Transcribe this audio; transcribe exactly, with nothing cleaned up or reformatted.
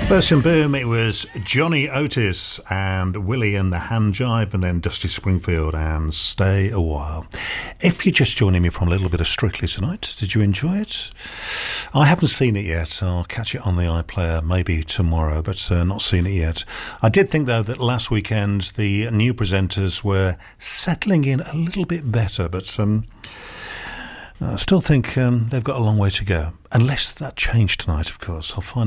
First in Boom, it was Johnny Otis and Willie and the Hand Jive, and then Dusty Springfield and Stay a While. If you're just joining me from a little bit of Strictly tonight, did you enjoy it? I haven't seen it yet. I'll catch it on the iPlayer maybe tomorrow, but uh, not seen it yet. I did think, though, that last weekend the new presenters were settling in a little bit better, but um, I still think um, they've got a long way to go. Unless that changed tonight, of course. I'll find